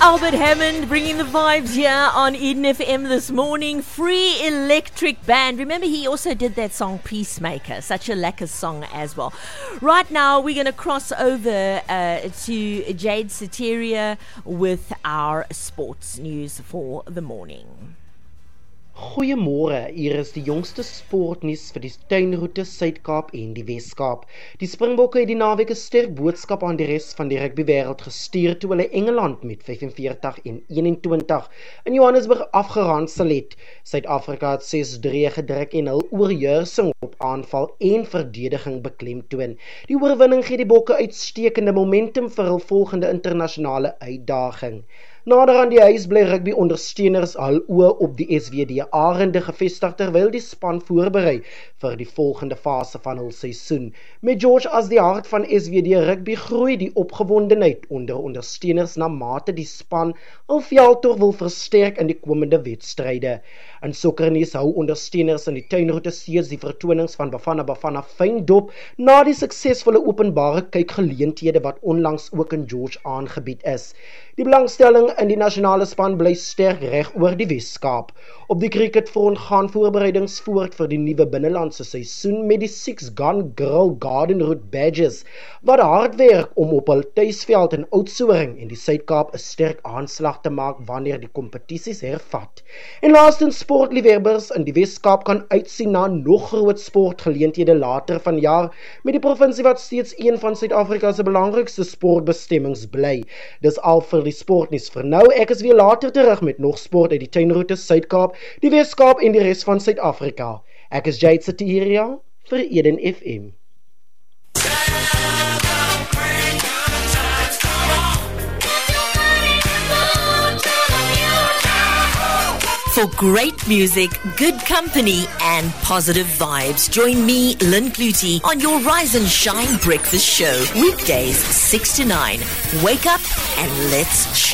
Albert Hammond bringing the vibes here on Eden FM this morning. Free Electric Band. Remember, he also did that song Peacemaker. Such a lekker song as well. Right now, we're going to cross over to Jade Soteria with our sports news for the morning. Goeiemôre, hier is die jongste sportnuus vir die tuinroete Suid-Kaap en die Wes-Kaap. Die Springbokke het die naweek 'n sterk boodskap aan die res van die rugbywêreld gestuur toe hulle Engeland met 45-21 in Johannesburg afgeransel het. Suid-Afrika het 6-3 gedruk en hul oorheersing op aanval en verdediging beklemtoon. Die oorwinning gee die Bokke uitstekende momentum vir hul volgende internasionale uitdaging. Nader aan die huis bly rugby ondersteuners hul oë op die SWD Arende gevestig terwyl die span voorberei vir die volgende fase van hul seisoen. Met George as die hart van SWD rugby groei die opgewondenheid onder ondersteuners na mate die span hul veldtog wil versterk in die komende wedstryde. In sokkernuus hou ondersteuners in die tuinroete steeds die vertonings van Bafana fyn dop na die suksesvolle openbare kykgeleenthede wat onlangs ook in George aangebied is. Die belangstelling in die nasionale span bly sterk reg oor die Wes-Kaap. Op die cricketfront gaan voorbereidings voort vir die nuwe binnelandse seisoen met die Six Gun Girl Garden Route Badgers, wat hard werk om op hul tuisveld in Oudtshoorn en die Suid-Kaap 'n sterk aanslag te maak wanneer die kompetisies hervat. En laastens, sportliefhebbers in die Wes-Kaap kan uitsien na nog groot sportgeleenthede later vanjaar met die provinsie wat steeds een van Suid-Afrika se belangrikste sportbestemmings bly. Dis al vir die sportnuus vir nou. Ek is weer later terug met nog sport uit die tuinroete Suid-Kaap, die Wes-Kaap en die res van Suid-Afrika. Ek is Jade Soteria vir Eden FM. For great music, good company and positive vibes, join me, Lynn Clutie, on your Rise and Shine Breakfast Show. Weekdays 6 to 9. Wake up and let's